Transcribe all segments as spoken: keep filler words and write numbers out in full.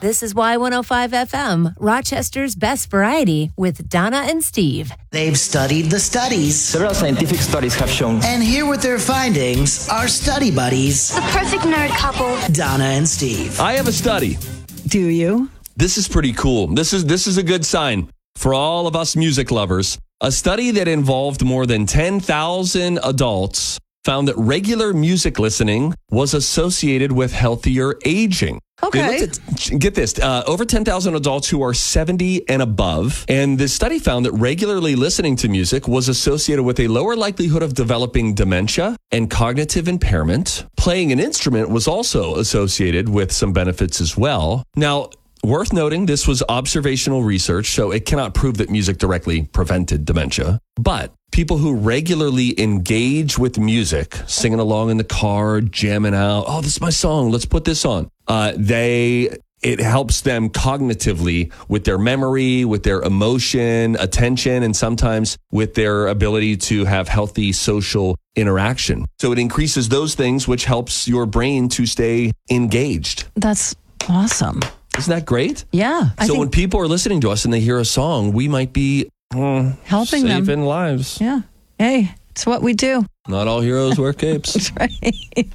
This is Y one oh five F M, Rochester's best variety with Donna and Steve. They've studied the studies. Several scientific studies have shown. And here with their findings are study buddies, The perfect nerd couple. Donna and Steve. I have a study. Do you? This is pretty cool. This is this is a good sign for all of us music lovers. A study that involved more than ten thousand adults found that regular music listening was associated with healthier aging. Okay. They looked at, get this, uh, over ten thousand adults who are seventy and above. And the study found that regularly listening to music was associated with a lower likelihood of developing dementia and cognitive impairment. Playing an instrument was also associated with some benefits as well. Now, worth noting, this was observational research, so it cannot prove that music directly prevented dementia. But people who regularly engage with music, singing along in the car, jamming out, oh, this is my song, let's put this on. Uh, they, it helps them cognitively with their memory, with their emotion, attention, and sometimes with their ability to have healthy social interaction. So it increases those things, which helps your brain to stay engaged. That's awesome. Isn't that great? Yeah. I so think when people are listening to us and they hear a song, we might be mm, helping saving them. lives. Yeah. Hey, it's what we do. Not all heroes wear capes. That's right.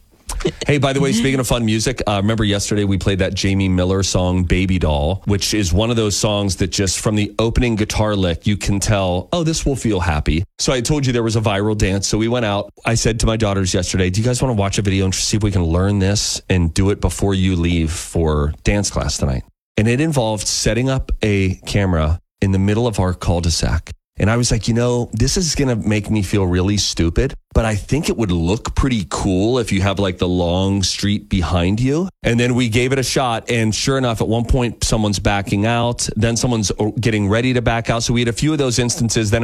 Hey, by the way, speaking of fun music, uh, remember yesterday we played that Jamie Miller song, Baby Doll, which is one of those songs that just from the opening guitar lick, you can tell, oh, this will feel happy. So I told you there was a viral dance. So we went out. I said to my daughters yesterday, do you guys want to watch a video and see if we can learn this and do it before you leave for dance class tonight? And it involved setting up a camera in the middle of our cul-de-sac. And I was like, you know, this is going to make me feel really stupid, but I think it would look pretty cool if you have like the long street behind you. And then we gave it a shot. And sure enough, at one point, someone's backing out. Then someone's getting ready to back out. So we had a few of those instances. Then